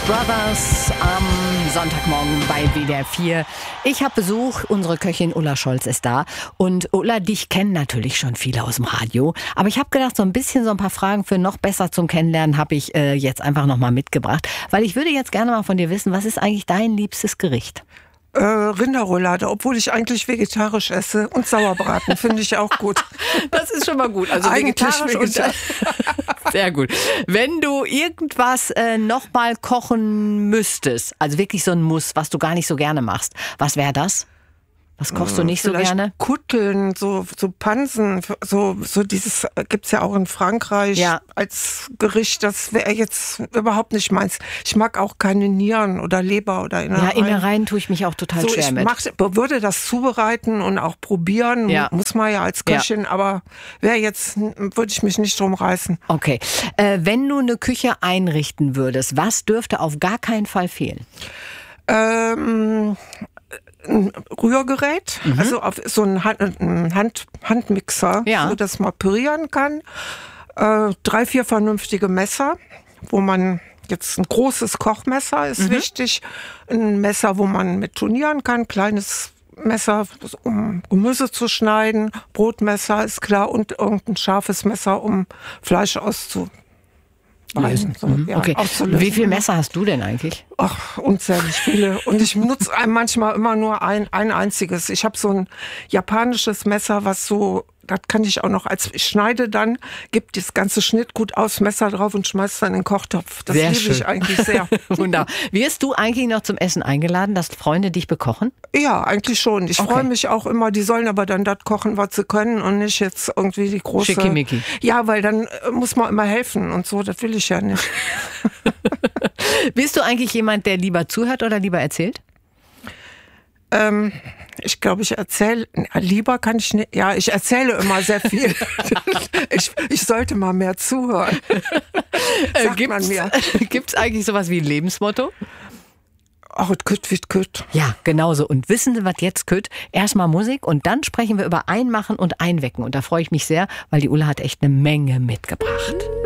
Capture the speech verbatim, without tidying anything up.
Brothers am Sonntagmorgen bei W D R vier. Ich habe Besuch, unsere Köchin Ulla Scholz ist da. Und Ulla, dich kennen natürlich schon viele aus dem Radio. Aber ich habe gedacht, so ein bisschen so ein paar Fragen für noch besser zum Kennenlernen habe ich äh, jetzt einfach nochmal mitgebracht. Weil ich würde jetzt gerne mal von dir wissen, was ist eigentlich dein liebstes Gericht? Äh, Rinderroulade, obwohl ich eigentlich vegetarisch esse, und Sauerbraten finde ich auch gut. Das ist schon mal gut. Also eigentlich vegetarisch und sehr gut. Wenn du irgendwas äh, nochmal kochen müsstest, also wirklich so ein Muss, was du gar nicht so gerne machst, was wäre das? Was kochst du nicht so Vielleicht gerne? Kutteln, so, so Pansen, so, so dieses gibt's ja auch in Frankreich Ja. als Gericht. Das wäre jetzt überhaupt nicht meins. Ich mag auch keine Nieren oder Leber oder Innereien. Ja, Innereien tue ich mich auch total So, schwer ich mit. mach, würde das zubereiten und auch probieren, Ja. muss man ja als Köchin, aber wäre jetzt, würde ich mich nicht drum reißen. Okay. Äh, wenn du eine Küche einrichten würdest, was dürfte auf gar keinen Fall fehlen? Ähm, ein Rührgerät, Mhm. also auf so ein, Hand, ein Hand, Handmixer, Ja. so dass man pürieren kann. Äh, drei, vier vernünftige Messer, wo man jetzt ein großes Kochmesser ist Mhm. wichtig, ein Messer, wo man mit turnieren kann, kleines Messer, um Gemüse zu schneiden, Brotmesser ist klar und irgendein scharfes Messer, um Fleisch auszuweisen. So, Mhm. ja, Okay. auszulösen. Wie viele Messer hast du denn eigentlich? Ach, unzählig viele. Und ich benutze manchmal immer nur ein, ein einziges. Ich habe so ein japanisches Messer, was so, das kann ich auch noch, als ich schneide dann, gibt das ganze Schnittgut aufs Messer drauf und schmeißt dann in den Kochtopf. Das Sehr liebe schön. ich eigentlich sehr. Wunderbar. Wirst du eigentlich noch zum Essen eingeladen, dass Freunde dich bekochen? Ja, eigentlich schon. Ich Okay. freue mich auch immer, die sollen aber dann das kochen, was sie können und nicht jetzt irgendwie die große... Schickimicki. Ja, weil dann äh, muss man immer helfen und so, das will ich ja nicht. Bist du eigentlich jemand, der lieber zuhört oder lieber erzählt? Ähm, ich glaube, ich erzähle, lieber kann ich nicht, ja, ich erzähle immer sehr viel. ich, ich sollte mal mehr zuhören. Sagt man mir. Gibt es eigentlich sowas wie ein Lebensmotto? Ach, et kütt, wie kütt. Ja, genauso. Und wissen Sie, was jetzt kütt? Erstmal Musik und dann sprechen wir über Einmachen und Einwecken. Und da freue ich mich sehr, weil die Ulla hat echt eine Menge mitgebracht.